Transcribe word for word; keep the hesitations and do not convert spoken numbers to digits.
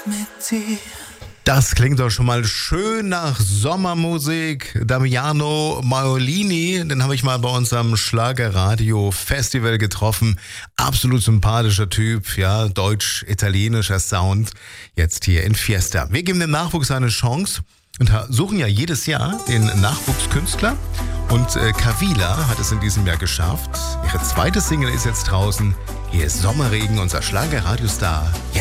mit dir. Das klingt doch schon mal schön nach Sommermusik. Damiano Maiolini, den habe ich mal bei unserem Schlagerradio-Festival getroffen. Absolut sympathischer Typ, ja, deutsch-italienischer Sound. Jetzt hier in Fiesta. Wir geben dem Nachwuchs eine Chance und suchen ja jedes Jahr den Nachwuchskünstler. Und äh, Kavila hat es in diesem Jahr geschafft. Ihre zweite Single ist jetzt draußen. Hier ist Sommerregen, unser Schlagerradiostar. Jetzt